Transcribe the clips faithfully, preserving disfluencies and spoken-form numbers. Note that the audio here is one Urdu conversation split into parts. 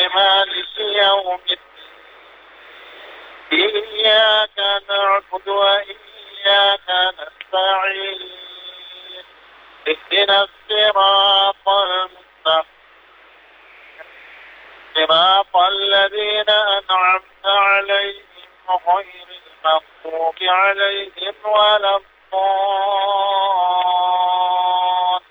مالك يوم الدين إياك نعبد وإياك نستعين اهدنا الصراط المستقيم صراط الذين أنعمت عليهم غير المغضوب عليهم ولا الضالين.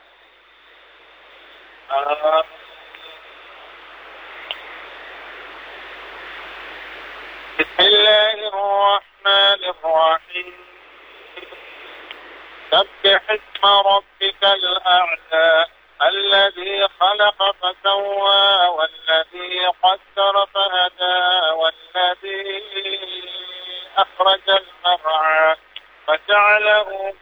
بسم الله الرحمن الرحيم. سبح اسم ربك الأعلى الذي خلق فسوى والذي قدر فهدى والذي أخرج المرعى فجعله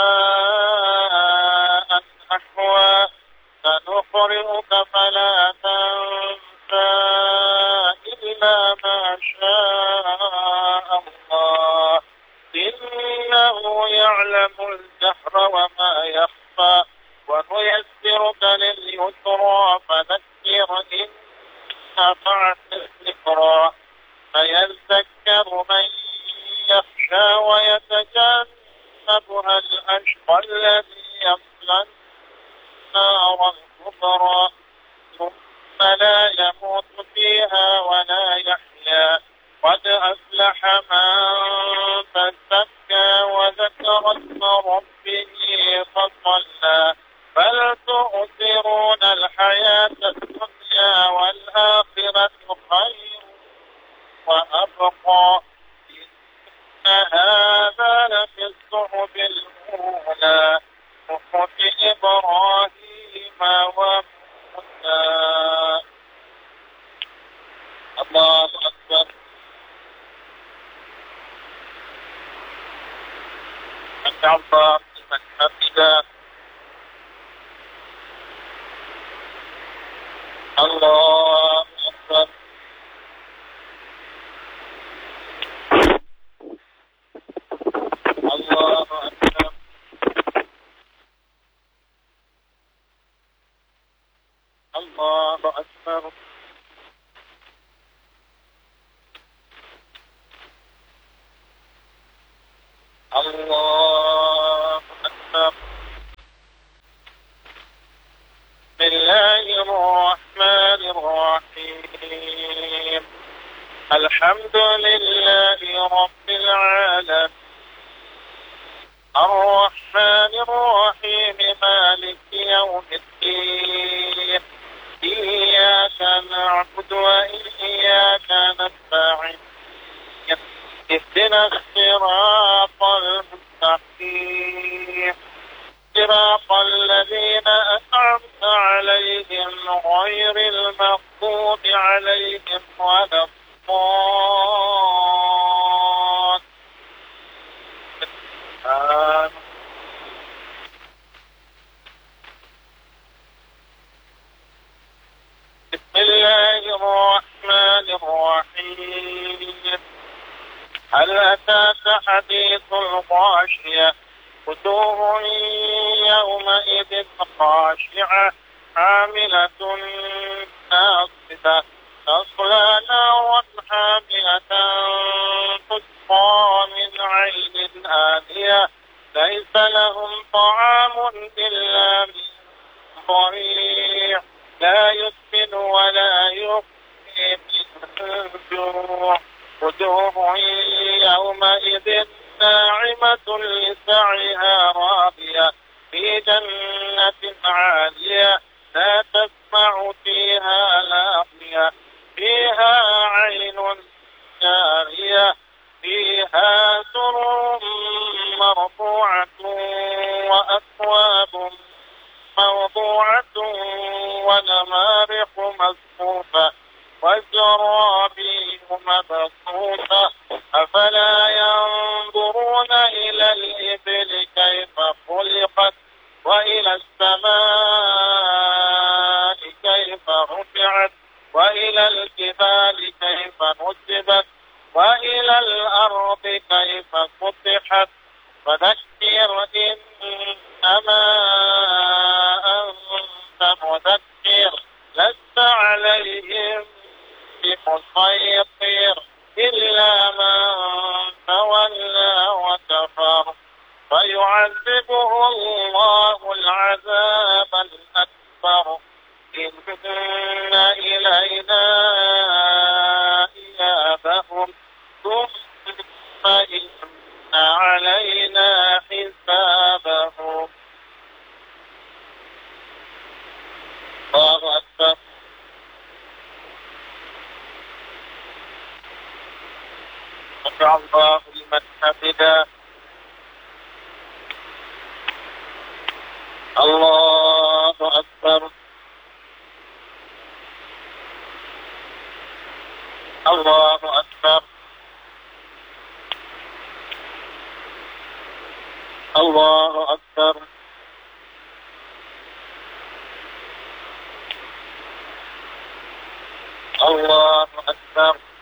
غثاء أحوى سنقرئك فلا تنسى إلا ما شاء الله إنه يعلم الجهر وما يخفى ونيسرك لليسرى فذكر إن نفعت الذكرى فيذكر من يخشى ويتجنبها الأشقى الذي يصلى النار الكبرى ثم لا يموت فيها ولا يحيا قد أفلح من تزكى وذكر اسم ربه فصلى بل تؤثرون الحياة الدنيا والآخرة خير وأبقى إن هذا لفي الصحف الأولى صحف إبراهيم وموسى. الله أكبر. سمع الله لمن حمده. الله أكبر. الله أكبر. الله أكبر. الله أكبر. بسم الله الرحمن الرحيم. الحمد لله رب العالمين الرحمن الرحيم مالك يوم الدين إياك نعبد وإياك نستعين اهدنا الصراط المستقيم صراط الذين أنعمت عليهم غير المغضوب عليهم ولا الضالين. بسم الله الرحمن الرحيم. هل أتاك حديث الغاشية وجوه يومئذ خاشعة عاملة ناصبة تصلى نارا حامية تسقى من عين آنية ليس لهم طعام إلا من ضريع لا يسمن ولا يغني من جوع وجوه يومئذ ناعمة لسعيها راضية في جنة عالية لا تسمع فيها لاغية فيها عين جارية فيها سرر مرفوعة وأكواب موضوعة ونمارق مصفوفة والزرابي مبثوثة أفلا ينظرون إلى الإبل كيف خلقت وإلى السماء كيف رفعت وإلى الجبال كيف نصبت وإلى الأرض كيف سطحت فذكر إنما أنت مذكر لست عليهم المسيطر إلا من تولى وكفر فيعذبه الله العذاب الأكبر إن إلينا إيابهم ثم إن علينا حسابهم. الله أكبر. سمع الله لمن حمده. الله أكبر. الله أكبر. الله أكبر. الله أكبر.